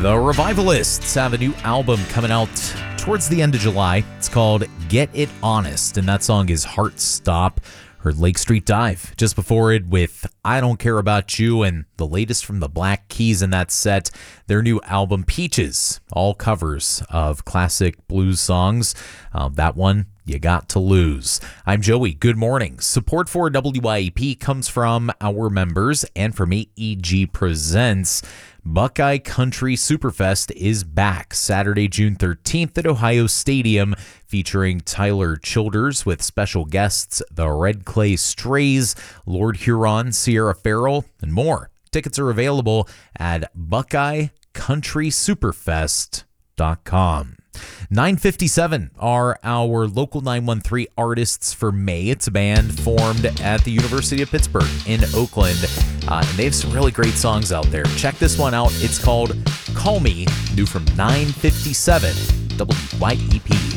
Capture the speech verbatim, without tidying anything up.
The Revivalists have a new album coming out towards the end of July. It's called Get It Honest, and that song is Heart Stop. Heard Lake Street Dive just before it with I Don't Care About You, and the latest from the Black Keys in that set, their new album Peaches, all covers of classic blues songs. Uh, that one, You Got to Lose. I'm Joey. Good morning. Support for W I E P comes from our members and from A E G Presents. Buckeye Country Superfest is back Saturday, June thirteenth at Ohio Stadium, featuring Tyler Childers with special guests, the Red Clay Strays, Lord Huron, Sierra Farrell, and more. Tickets are available at buckeye country superfest dot com. nine fifty-seven are our local nine one three artists for May. It's a band formed at the University of Pittsburgh in Oakland, uh, and they have some really great songs out there. Check this one out. It's called Call Me, new from nine fifty-seven W Y E P.